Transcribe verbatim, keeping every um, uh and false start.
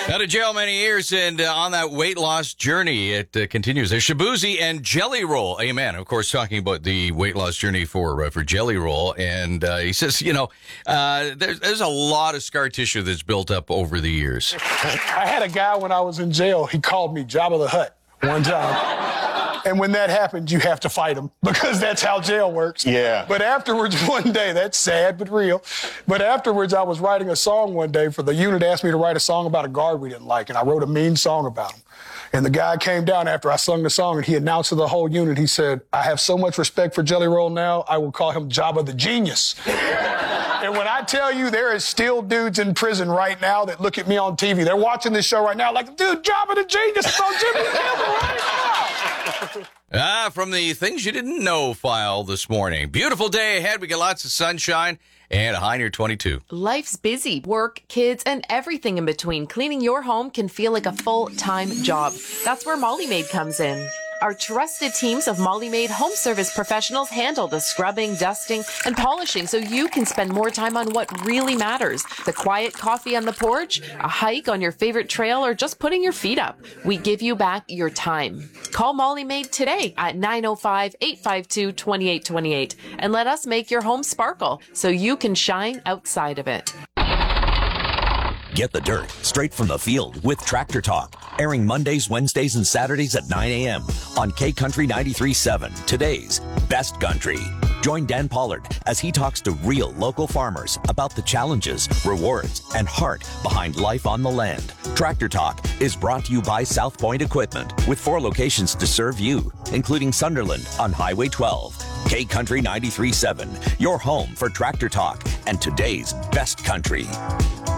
Out of jail many years, and uh, on that weight loss journey, it uh, continues. There's Shaboozey and Jelly Roll. Amen. Of course, talking about the weight loss journey for uh, for Jelly Roll, and uh, he says, you know, uh, there's there's a lot of scar tissue that's built up over the years. I had a guy when I was in jail. He called me Jabba the Hutt one time. And when that happens, you have to fight him because that's how jail works. Yeah. But afterwards, one day, that's sad but real. But afterwards, I was writing a song one day for the unit, asked me to write a song about a guard we didn't like, and I wrote a mean song about him. And the guy came down after I sung the song, and he announced to the whole unit, he said, I have so much respect for Jelly Roll now, I will call him Jabba the Genius. And when I tell you there is still dudes in prison right now that look at me on T V, they're watching this show right now like, dude, Jabba the Genius is on Jimmy Kimmel right now. Ah, from the Things You Didn't Know file this morning. Beautiful day ahead. We got lots of sunshine and a high near twenty-two. Life's busy. Work, kids, and everything in between. Cleaning your home can feel like a full-time job. That's where Molly Maid comes in. Our trusted teams of Molly Maid home service professionals handle the scrubbing, dusting, and polishing so you can spend more time on what really matters. The quiet coffee on the porch, a hike on your favorite trail, or just putting your feet up. We give you back your time. Call Molly Maid today at nine oh five, eight five two, two eight two eight and let us make your home sparkle so you can shine outside of it. Get the dirt straight from the field with Tractor Talk, airing Mondays, Wednesdays, and Saturdays at nine a.m. on K Country ninety-three point seven, today's best country. Join Dan Pollard as he talks to real local farmers about the challenges, rewards, and heart behind life on the land. Tractor Talk is brought to you by South Point Equipment, with four locations to serve you, including Sunderland on Highway twelve. K Country ninety-three point seven, your home for Tractor Talk and today's best country.